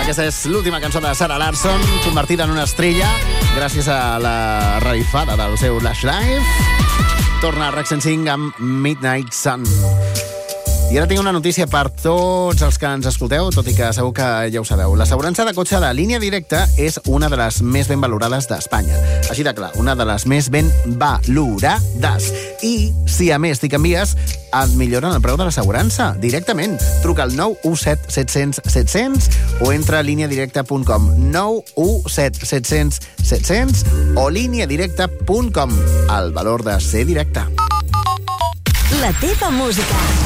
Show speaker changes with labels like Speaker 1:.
Speaker 1: Aquesta és l'última cançó de Sarah Larsson, convertida en una estrella gràcies a la revifada del seu Lash Live. Torna a RAC 105 amb Midnight Sun. I ara tinc una notícia per tots els que ens escolteu, tot i que segur que ja ho sabeu. L'assegurança de cotxe de Línia Directa és una de les més ben valorades d'Espanya. Així de clar, una de les més ben valorades. I, si a més t'hi canvies, et milloren el preu de l'assegurança directament. Truca al 917 700 700 o entra a lineadirecta.com. 917 700 700 o lineadirecta.com. El valor de ser directe.
Speaker 2: La teva música.